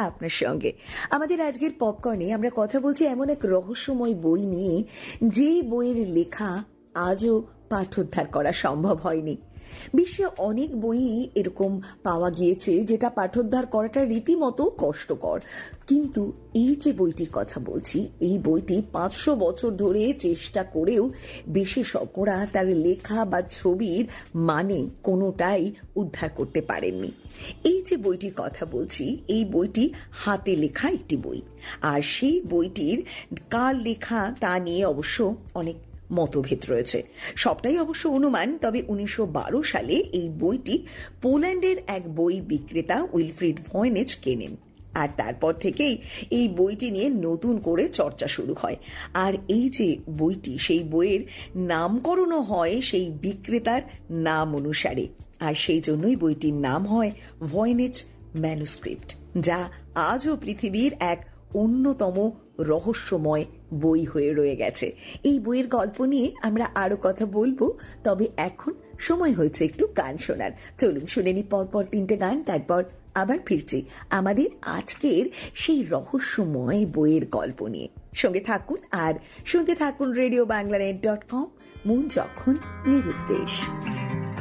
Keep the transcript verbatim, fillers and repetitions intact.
আপনার সঙ্গে। আমাদের আজকের পপকর্নে আমরা কথা বলছি এমন এক রহস্যময় বই নিয়ে, যেই বইয়ের লেখা আজও পাঠোদ্ধার করা সম্ভব হয়নি। বিশ্বে অনেক বই এরকম পাওয়া গিয়েছে যেটা পাঠোদ্ধার করাটা রীতিমতো কষ্টকর, কিন্তু এই যে বইটির কথা বলছি, এই বইটি পাঁচশো বছর ধরে চেষ্টা করেও বিশেষজ্ঞরা তার লেখা বা ছবির মানে কোনোটাই উদ্ধার করতে পারেননি। এই যে বইটির কথা বলছি, এই বইটি হাতে লেখা একটি বই, আর সেই বইটির কার লেখা তা নিয়ে অবশ্য অনেক মতভেদ রয়েছে। সবটাই অবশ্য অনুমান, তবে উনিশশো বারো সালে এই বইটি পোল্যান্ডের এক বই বিক্রেতা উইলফ্রিড ভয়েনেচ কেনেন, আর তারপর থেকেই এই বইটি নিয়ে নতুন করে চর্চা শুরু হয়। আর এই যে বইটি, সেই বইয়ের নামকরণও হয় সেই বিক্রেতার নাম অনুসারে, আর সেই জন্যই বইটির নাম হয় ভয়েনেচ ম্যানুস্ক্রিপ্ট, যা আজও পৃথিবীর এক অন্যতম রহস্যময় বই হয়ে রয়ে গেছে। এই বইয়ের গল্প নিয়ে আমরা আরো কথা বলবো, তবে এখন সময় হয়েছে একটু গান শোনার। চলুন শুনে নি পরপর তিনটে গান, তারপর আবার ফিরছি আমাদের আজকের সেই রহস্যময় বইয়ের গল্প নিয়ে। সঙ্গে থাকুন আর শুনতে থাকুন radio Bangla net dot com, মন যখন নিরুদ্দেশ।